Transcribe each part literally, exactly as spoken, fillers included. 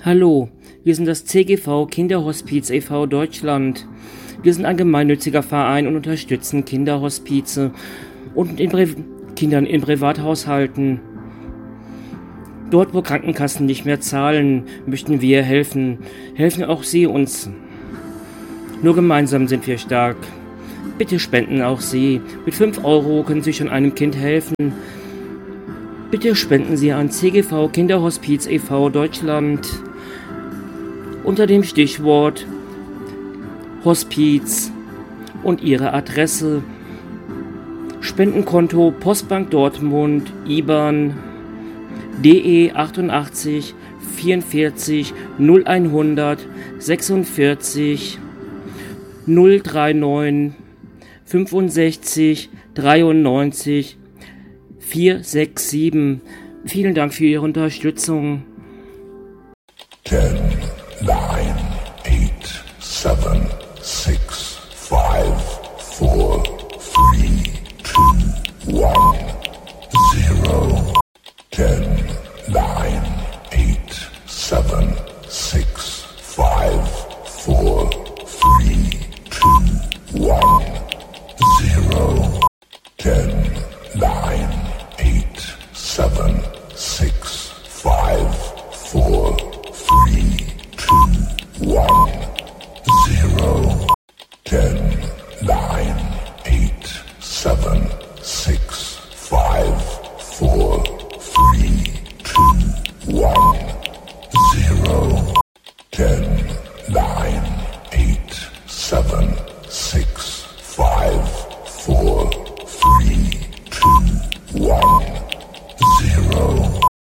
Hallo, wir sind das C G V Kinderhospiz e V Deutschland. Wir sind ein gemeinnütziger Verein und unterstützen Kinderhospize und in Pri- Kindern in Privathaushalten. Dort, wo Krankenkassen nicht mehr zahlen, möchten wir helfen. Helfen auch Sie uns. Nur gemeinsam sind wir stark. Bitte spenden auch Sie. Mit fünf Euro können Sie schon einem Kind helfen. Bitte spenden Sie an C G V Kinderhospiz e V Deutschland unter dem Stichwort Hospiz und Ihre Adresse. Spendenkonto Postbank Dortmund, I B A N D E achtundachtzig vierundvierzig null hundert sechsundvierzig null neununddreißig fünfundsechzig dreiundneunzig vier sechs sieben. Vielen Dank für Ihre Unterstützung. ten, nine, eight, seven, six, five, four, three, two, one, zero. ten, nine, eight, seven, six, five, four, three, two, one, zero. ten, nine, eight, seven, six, five, four, three, two, one, zero. ten, nine, eight, seven, six, five, four, three, two, one, zero. ten, nine, eight, seven, six, five, four, three, two, one, zero.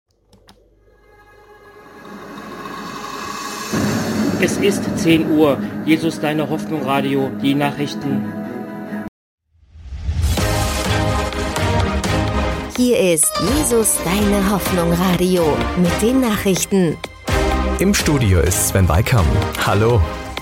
Es ist zehn Uhr. Jesus, deine Hoffnung, Radio, die Nachrichten. Hier ist Jesus, deine Hoffnung, Radio mit den Nachrichten. Im Studio ist Sven Weikam. Hallo.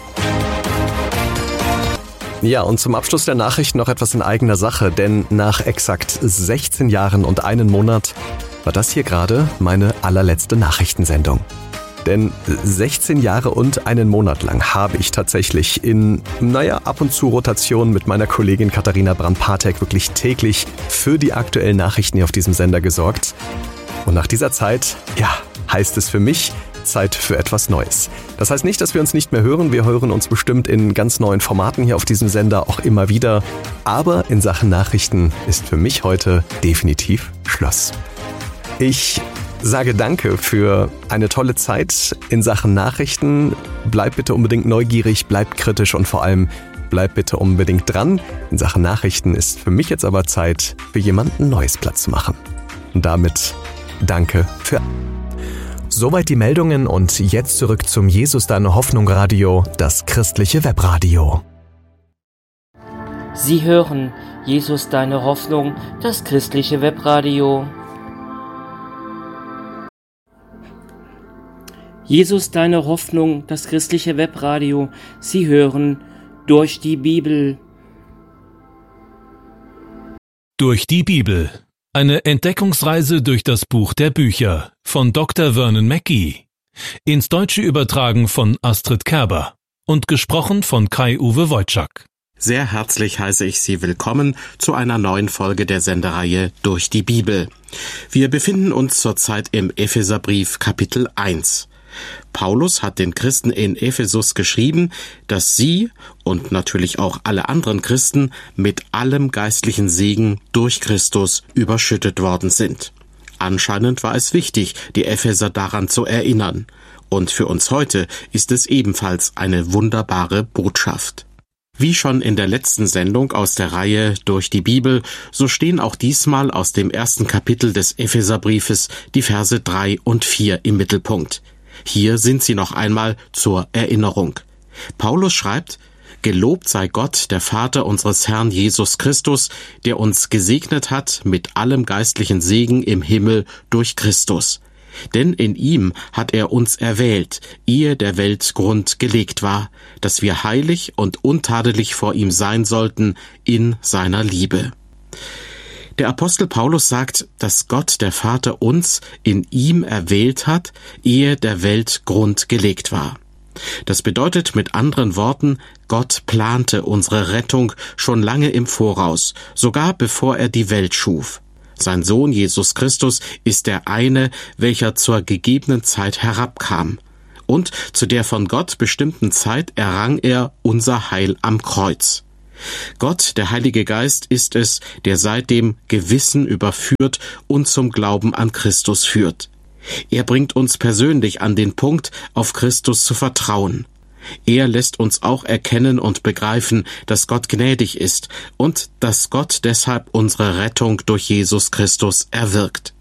Ja, und zum Abschluss der Nachrichten noch etwas in eigener Sache, denn nach exakt sechzehn Jahren und einem Monat war das hier gerade meine allerletzte Nachrichtensendung. Denn sechzehn Jahre und einen Monat lang habe ich tatsächlich in, naja, ab und zu Rotation mit meiner Kollegin Katharina Brand-Patek wirklich täglich für die aktuellen Nachrichten hier auf diesem Sender gesorgt. Und nach dieser Zeit, ja, heißt es für mich, Zeit für etwas Neues. Das heißt nicht, dass wir uns nicht mehr hören. Wir hören uns bestimmt in ganz neuen Formaten hier auf diesem Sender auch immer wieder. Aber in Sachen Nachrichten ist für mich heute definitiv Schluss. Ich sage danke für eine tolle Zeit in Sachen Nachrichten. Bleibt bitte unbedingt neugierig, bleibt kritisch und vor allem bleibt bitte unbedingt dran. In Sachen Nachrichten ist für mich jetzt aber Zeit, für jemanden Neues Platz zu machen. Und damit danke für... Soweit die Meldungen und jetzt zurück zum Jesus, deine Hoffnung Radio, das christliche Webradio. Sie hören Jesus, deine Hoffnung, das christliche Webradio. Jesus, deine Hoffnung, das christliche Webradio. Sie hören durch die Bibel. Durch die Bibel. Eine Entdeckungsreise durch das Buch der Bücher von Doktor Vernon Mackey. Ins Deutsche übertragen von Astrid Kerber und gesprochen von Kai-Uwe Wojczak. Sehr herzlich heiße ich Sie willkommen zu einer neuen Folge der Sendereihe Durch die Bibel. Wir befinden uns zurzeit im Epheserbrief Kapitel eins. Paulus hat den Christen in Ephesus geschrieben, dass sie und natürlich auch alle anderen Christen mit allem geistlichen Segen durch Christus überschüttet worden sind. Anscheinend war es wichtig, die Epheser daran zu erinnern. Und für uns heute ist es ebenfalls eine wunderbare Botschaft. Wie schon in der letzten Sendung aus der Reihe Durch die Bibel, so stehen auch diesmal aus dem ersten Kapitel des Epheserbriefes die Verse drei und vier im Mittelpunkt. Hier sind sie noch einmal zur Erinnerung. Paulus schreibt: Gelobt sei Gott, der Vater unseres Herrn Jesus Christus, der uns gesegnet hat mit allem geistlichen Segen im Himmel durch Christus. Denn in ihm hat er uns erwählt, ehe der Welt Grund gelegt war, dass wir heilig und untadelig vor ihm sein sollten in seiner Liebe. Der Apostel Paulus sagt, dass Gott, der Vater, uns in ihm erwählt hat, ehe der Welt Grund gelegt war. Das bedeutet mit anderen Worten, Gott plante unsere Rettung schon lange im Voraus, sogar bevor er die Welt schuf. Sein Sohn Jesus Christus ist der eine, welcher zur gegebenen Zeit herabkam. Und zu der von Gott bestimmten Zeit errang er unser Heil am Kreuz. Gott, der Heilige Geist, ist es, der seitdem Gewissen überführt und zum Glauben an Christus führt. Er bringt uns persönlich an den Punkt, auf Christus zu vertrauen. Er lässt uns auch erkennen und begreifen, dass Gott gnädig ist und dass Gott deshalb unsere Rettung durch Jesus Christus erwirkt.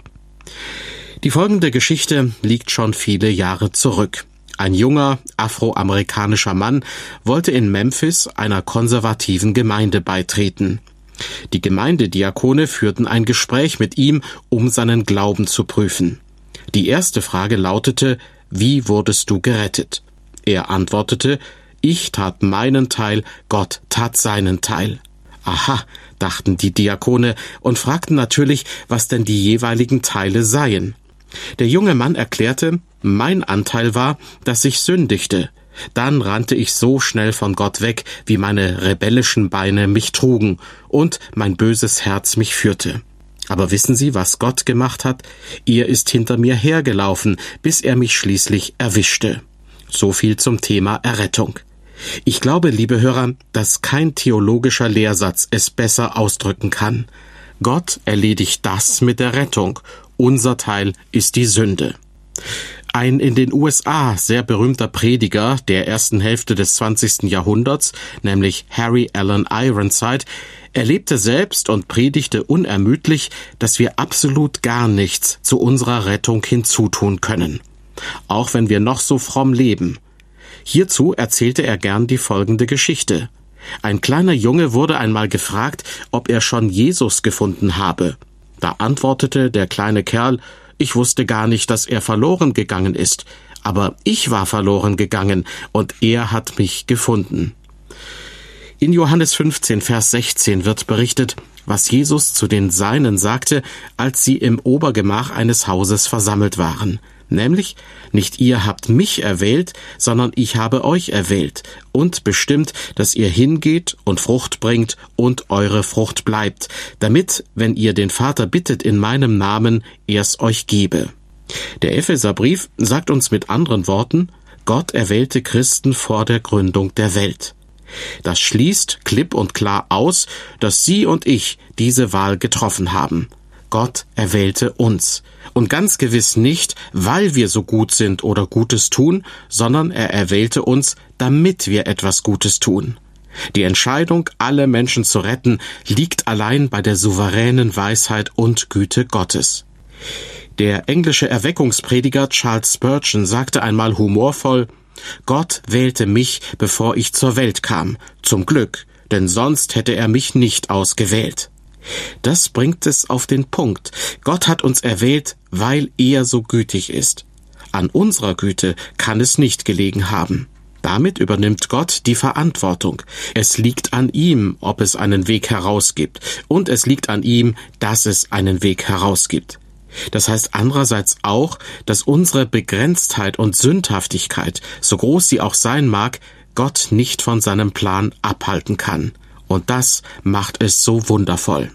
Die folgende Geschichte liegt schon viele Jahre zurück. Ein junger afroamerikanischer Mann wollte in Memphis einer konservativen Gemeinde beitreten. Die Gemeindediakone führten ein Gespräch mit ihm, um seinen Glauben zu prüfen. Die erste Frage lautete: Wie wurdest du gerettet? Er antwortete: Ich tat meinen Teil, Gott tat seinen Teil. Aha, dachten die Diakone und fragten natürlich, was denn die jeweiligen Teile seien. Der junge Mann erklärte: Mein Anteil war, dass ich sündigte. Dann rannte ich so schnell von Gott weg, wie meine rebellischen Beine mich trugen und mein böses Herz mich führte. Aber wissen Sie, was Gott gemacht hat? Er ist hinter mir hergelaufen, bis er mich schließlich erwischte. So viel zum Thema Errettung. Ich glaube, liebe Hörer, dass kein theologischer Lehrsatz es besser ausdrücken kann. Gott erledigt das mit der Rettung. Unser Teil ist die Sünde. Ein in den U S A sehr berühmter Prediger der ersten Hälfte des zwanzigsten Jahrhunderts, nämlich Harry Alan Ironside, erlebte selbst und predigte unermüdlich, dass wir absolut gar nichts zu unserer Rettung hinzutun können, auch wenn wir noch so fromm leben. Hierzu erzählte er gern die folgende Geschichte. Ein kleiner Junge wurde einmal gefragt, ob er schon Jesus gefunden habe. Da antwortete der kleine Kerl: Ich wusste gar nicht, dass er verloren gegangen ist, aber ich war verloren gegangen und er hat mich gefunden. In Johannes fünfzehn, Vers sechzehn wird berichtet, was Jesus zu den Seinen sagte, als sie im Obergemach eines Hauses versammelt waren. Nämlich: Nicht ihr habt mich erwählt, sondern ich habe euch erwählt und bestimmt, dass ihr hingeht und Frucht bringt und eure Frucht bleibt, damit, wenn ihr den Vater bittet in meinem Namen, er's euch gebe. Der Epheserbrief sagt uns mit anderen Worten: Gott erwählte Christen vor der Gründung der Welt. Das schließt klipp und klar aus, dass Sie und ich diese Wahl getroffen haben. Gott erwählte uns. Und ganz gewiss nicht, weil wir so gut sind oder Gutes tun, sondern er erwählte uns, damit wir etwas Gutes tun. Die Entscheidung, alle Menschen zu retten, liegt allein bei der souveränen Weisheit und Güte Gottes. Der englische Erweckungsprediger Charles Spurgeon sagte einmal humorvoll: Gott wählte mich, bevor ich zur Welt kam. Zum Glück, denn sonst hätte er mich nicht ausgewählt. Das bringt es auf den Punkt. Gott hat uns erwählt, weil er so gütig ist. An unserer Güte kann es nicht gelegen haben. Damit übernimmt Gott die Verantwortung. Es liegt an ihm, ob es einen Weg herausgibt. Und es liegt an ihm, dass es einen Weg herausgibt. Das heißt andererseits auch, dass unsere Begrenztheit und Sündhaftigkeit, so groß sie auch sein mag, Gott nicht von seinem Plan abhalten kann. Und das macht es so wundervoll.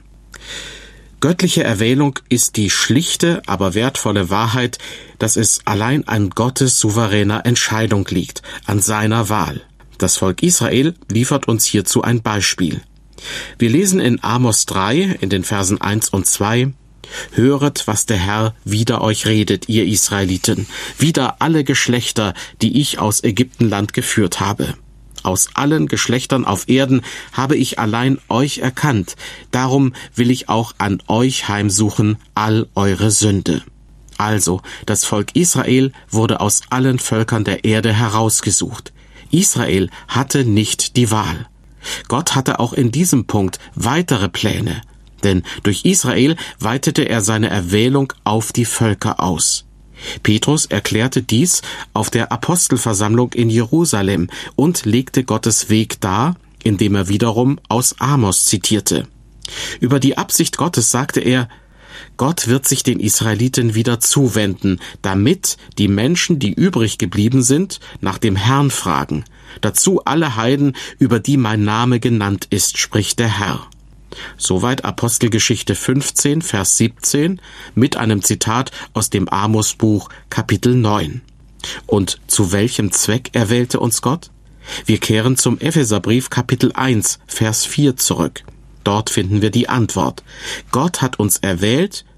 Göttliche Erwählung ist die schlichte, aber wertvolle Wahrheit, dass es allein an Gottes souveräner Entscheidung liegt, an seiner Wahl. Das Volk Israel liefert uns hierzu ein Beispiel. Wir lesen in Amos drei, in den Versen eins und zwei: Höret, was der Herr wider euch redet, ihr Israeliten, wider alle Geschlechter, die ich aus Ägyptenland geführt habe. Aus allen Geschlechtern auf Erden habe ich allein euch erkannt, darum will ich auch an euch heimsuchen all eure Sünde. Also, das Volk Israel wurde aus allen Völkern der Erde herausgesucht. Israel hatte nicht die Wahl. Gott hatte auch in diesem Punkt weitere Pläne, denn durch Israel weitete er seine Erwählung auf die Völker aus. Petrus erklärte dies auf der Apostelversammlung in Jerusalem und legte Gottes Weg dar, indem er wiederum aus Amos zitierte. Über die Absicht Gottes sagte er: Gott wird sich den Israeliten wieder zuwenden, damit die Menschen, die übrig geblieben sind, nach dem Herrn fragen. Dazu alle Heiden, über die mein Name genannt ist, spricht der Herr. Soweit Apostelgeschichte fünfzehn, Vers siebzehn, mit einem Zitat aus dem Amos-Buch, Kapitel neun. Und zu welchem Zweck erwählte uns Gott? Wir kehren zum Epheserbrief, Kapitel eins, Vers vier zurück. Dort finden wir die Antwort. Gott hat uns erwählt